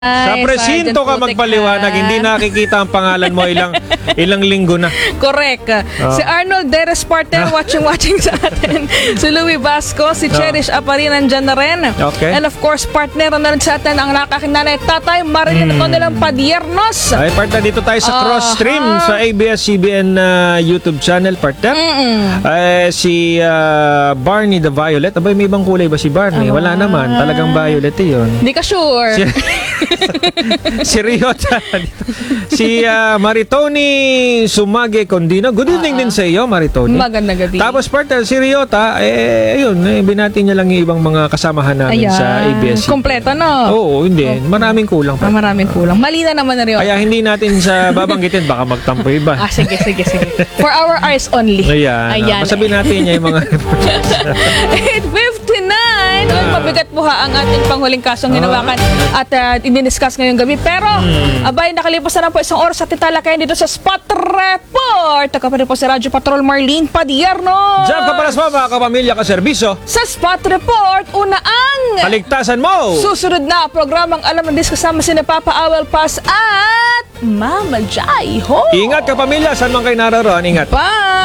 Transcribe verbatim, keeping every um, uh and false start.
Sa Ay, presinto Sergeant ka Putik magpaliwanag, ka. hindi nakikita ang pangalan mo ilang ilang linggo na. Correct. Si Arnold Deres partner watching watching sa atin. Si Louie Vasco, si Cherish Aparin nandyan na rin. Okay. And of course, partner na rin sa atin ang nakakinanay tatay Marilyn mm. Nilang Padiernos. Ay, partner, dito tayo sa cross stream Aha. sa A B S C B N uh, YouTube channel, partner. Mm-mm. Ay, si uh, Barney the Violet. Abay, may ibang kulay ba si Barney? Ah. Wala naman. Talagang violet eh yun. Hindi ka sure. Si, si Riota. Si uh, Maritoni Sumage Condino. Good evening din sa iyo, Maritoni. Magandang gabi. Tapos, partner, si Riota, eh, ayun, eh, binati niya lang yung ibang mga kasamahan namin Ayan. sa A B S C. Kompleto, no? Oo, hindi. Maraming kulang pa. Ah, maraming kulang. Mali na naman na rin. Kaya hindi natin sa babanggitin, baka magtampo iba. Ah, sige, sige, sige. For our eyes only. Ayan. Ayan. Masabi natin niya yung mga... eight fifty-nine. Ay, mabigat po ha ang ating panghuling kasong hinawakan at uh, i-discuss ngayong gabi. Pero, Hmm. abay, nakalipas na lang po isang oras at italakayan dito sa Spot Report. Taka pa rin po si Radyo Patrol Marlene Padierno. Diyan ka palas mo, mga kapamilya ka serbisyo. Sa Spot Report, una ang Kaligtasan mo! susunod na programang Alam ng Dis kasama si Papa Awel Paz at Mama Jai Ho. Ingat ka pamilya, saan man kayo naroon, ingat. Bye!